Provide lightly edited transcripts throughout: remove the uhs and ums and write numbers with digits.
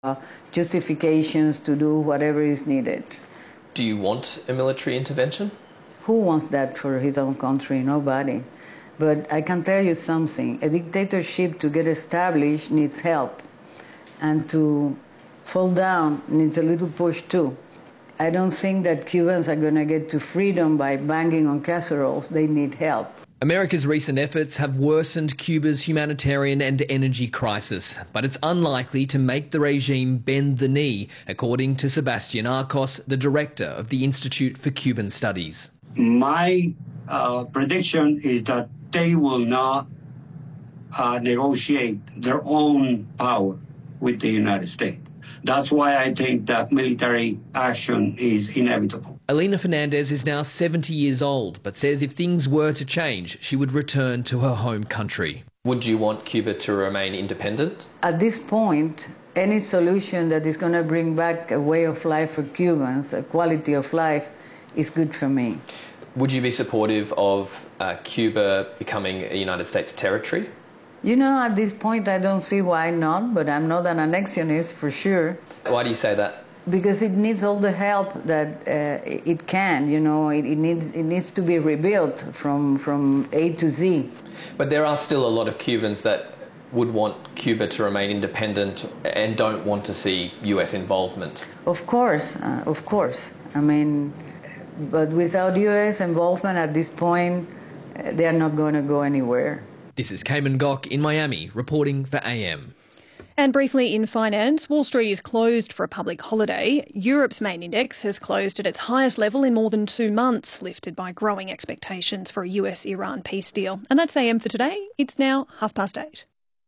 justifications to do whatever is needed. Do you want a military intervention? Who wants that for his own country? Nobody. But I can tell you something. A dictatorship to get established needs help. And to fall down needs a little push too. I don't think that Cubans are going to get to freedom by banging on casseroles. They need help. America's recent efforts have worsened Cuba's humanitarian and energy crisis, but it's unlikely to make the regime bend the knee, according to Sebastian Arcos, the director of the Institute for Cuban Studies. My prediction is that they will not negotiate their own power with the United States. That's why I think that military action is inevitable. Elena Fernandez is now 70 years old, but says if things were to change, she would return to her home country. Would you want Cuba to remain independent? At this point, any solution that is going to bring back a way of life for Cubans, a quality of life, is good for me. Would you be supportive of Cuba becoming a United States territory? You know, at this point, I don't see why not, but I'm not an annexionist for sure. Why do you say that? Because it needs all the help that it can. You know, it needs to be rebuilt from A to Z. But there are still a lot of Cubans that would want Cuba to remain independent and don't want to see US involvement. Of course. I mean, but without US involvement at this point, they are not going to go anywhere. This is Cayman Gok in Miami, reporting for AM. And briefly in finance, Wall Street is closed for a public holiday. Europe's main index has closed at its highest level in more than 2 months, lifted by growing expectations for a US-Iran peace deal. And that's AM for today. It's now 8:30.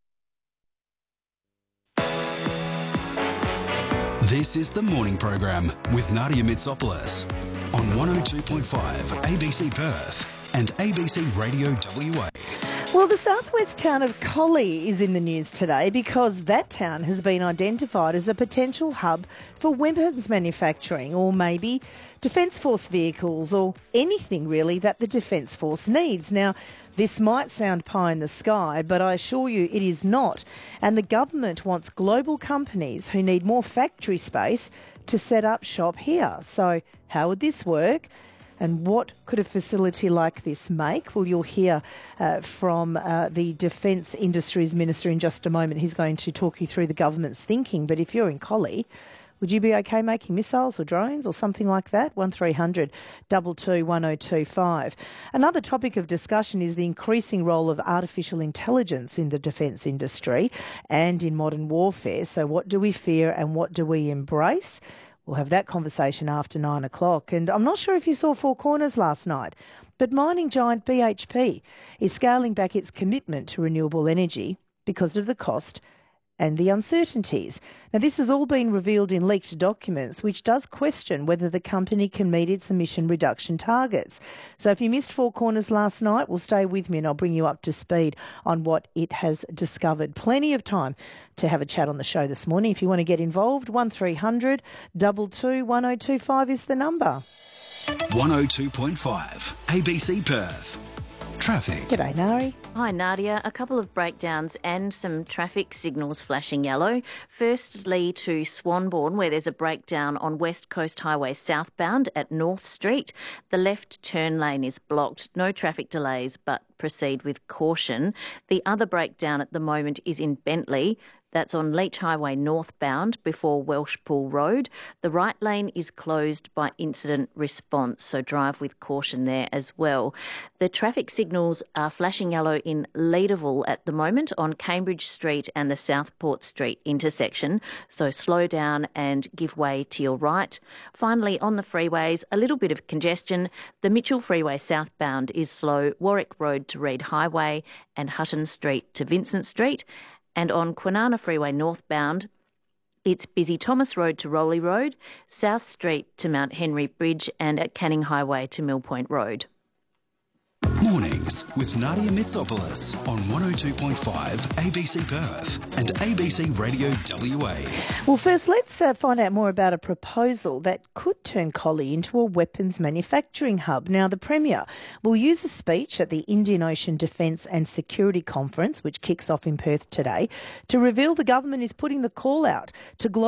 This is the morning program with Nadia Mitsopoulos on 102.5 ABC Perth and ABC Radio WA. Well, the southwest town of Collie is in the news today because that town has been identified as a potential hub for weapons manufacturing, or maybe Defence Force vehicles, or anything really that the Defence Force needs. Now, this might sound pie in the sky, but I assure you it is not. And the government wants global companies who need more factory space to set up shop here. So how would this work? And what could a facility like this make? Well, you'll hear from the Defence Industries Minister in just a moment. He's going to talk you through the government's thinking. But if you're in Collie, would you be okay making missiles or drones or something like that? 1300 22 1025. Another topic of discussion is the increasing role of artificial intelligence in the defence industry and in modern warfare. So what do we fear and what do we embrace? We'll have that conversation after 9 o'clock. And I'm not sure if you saw Four Corners last night, but mining giant BHP is scaling back its commitment to renewable energy because of the cost and the uncertainties. Now, this has all been revealed in leaked documents, which does question whether the company can meet its emission reduction targets. So if you missed Four Corners last night, well, stay with me and I'll bring you up to speed on what it has discovered. Plenty of time to have a chat on the show this morning. If you want to get involved, 1300 22 1025 is the number. 102.5 ABC Perth. Traffic. G'day, Nari. Hi, Nadia. A couple of breakdowns and some traffic signals flashing yellow. Firstly, to Swanbourne, where there's a breakdown on West Coast Highway southbound at North Street. The left turn lane is blocked. No traffic delays, but proceed with caution. The other breakdown at the moment is in Bentley. That's on Leach Highway northbound before Welshpool Road. The right lane is closed by incident response, so drive with caution there as well. The traffic signals are flashing yellow in Leederville at the moment on Cambridge Street and the Southport Street intersection, so slow down and give way to your right. Finally, on the freeways, a little bit of congestion. The Mitchell Freeway southbound is slow, Warwick Road to Reid Highway and Hutton Street to Vincent Street. And on Kwinana Freeway northbound, it's busy Thomas Road to Rowley Road, South Street to Mount Henry Bridge and at Canning Highway to Mill Point Road. Mornings with Nadia Mitsopoulos on 102.5 ABC Perth and ABC Radio WA. Well, first, let's find out more about a proposal that could turn Collie into a weapons manufacturing hub. Now, the Premier will use a speech at the Indian Ocean Defence and Security Conference, which kicks off in Perth today, to reveal the government is putting the call out to global